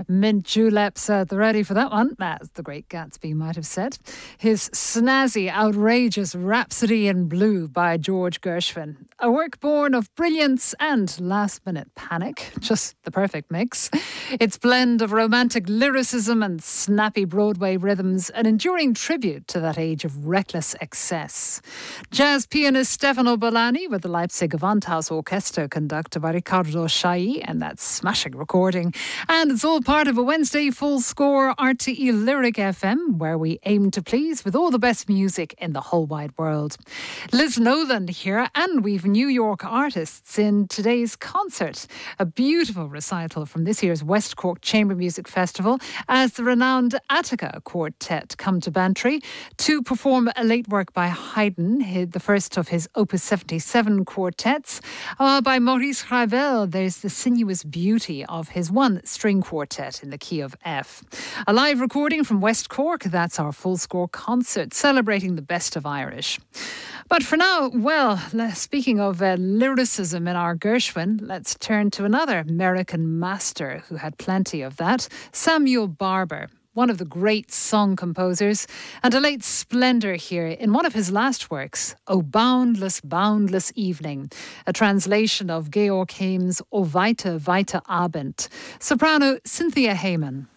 Mint juleps at the ready for that one, as the great Gatsby might have said. His snazzy, outrageous Rhapsody in Blue by George Gershwin. A work born of brilliance and last-minute panic. Just the perfect mix. Its blend of romantic lyricism and snappy Broadway rhythms, an enduring tribute to that age of reckless excess. Jazz pianist Stefano Bollani with the Leipzig Gewandhaus Orchestra conducted by Riccardo Chailly and that smashing recording. And it's all part of a Wednesday full score RTE Lyric FM, where we aim to please with all the best music in the whole wide world. Liz Nolan here, and we've New York artists in today's concert. A beautiful recital from this year's West Cork Chamber Music Festival as the renowned Attica Quartet come to Bantry to perform a late work by Haydn, the first of his Opus 77 quartets. By Maurice Ravel, there's the sinuous beauty of his one-string quartet in the key of F. A live recording from West Cork, that's our full score concert celebrating the best of Irish. But for now, well, speaking of lyricism in our Gershwin, let's turn to another American master who had plenty of that, Samuel Barber. One of the great song composers, and a late splendour here in one of his last works, O Boundless, Boundless Evening, a translation of Georg Heim's O Weite, Weite Abend. Soprano Cynthia Hayman.